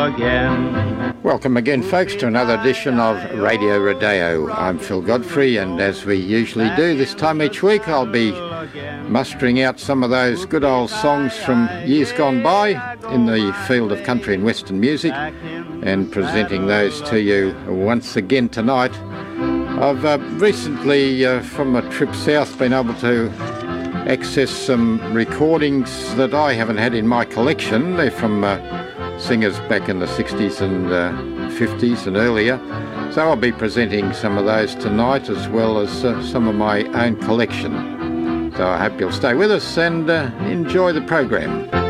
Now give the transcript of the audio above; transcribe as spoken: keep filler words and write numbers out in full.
again. Welcome again, folks, to another edition of Radio Rodeo. I'm Phil Godfrey, and as we usually do this time each week, I'll be mustering out some of those good old songs from years gone by in the field of country and western music and presenting those to you once again tonight. I've uh, recently, uh, from a trip south, been able to access some recordings that I haven't had in my collection. They're from uh, singers back in the sixties and uh, fifties and earlier. So I'll be presenting some of those tonight, as well as uh, some of my own collection. So I hope you'll stay with us and uh, enjoy the program.